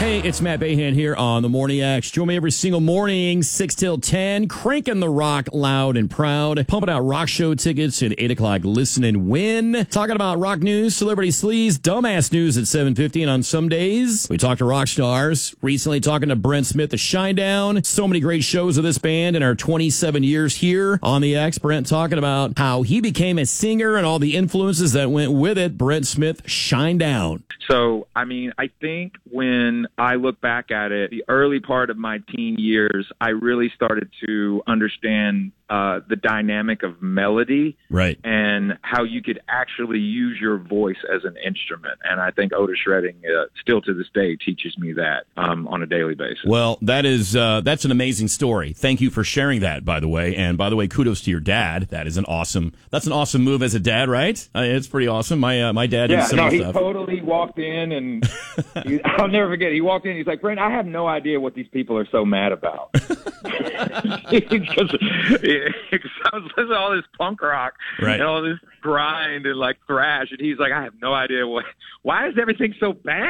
Hey, it's Matt Bahan here on the Morning X. Join me every single morning, 6 till 10, cranking the rock loud and proud, pumping out rock show tickets at 8 o'clock. Listen and win. Talking about rock news, celebrity sleaze, dumbass news at 7:50, and on some days, we talk to rock stars. Recently talking to Brent Smith of Shinedown. So many great shows of this band in our 27 years here on the X. Brent talking about how he became a singer and all the influences that went with it. Brent Smith, Shinedown. So, I think when I look back at it, the early part of my teen years, I really started to understand the dynamic of melody, right, and how you could actually use your voice as an instrument. And I think Otis Redding still to this day teaches me that on a daily basis. Well, that's an amazing story. Thank you for sharing that, by the way. And by the way, kudos to your dad. That's an awesome move as a dad, right? It's pretty awesome. My dad did similar stuff. He totally walked in, and I'll never forget. He walked in. He's like, "Brent, I have no idea what these people are so mad about." Because I was listening to all this punk rock, right, and all this grind and like thrash, and he's like, "I have no idea why is everything so bad?"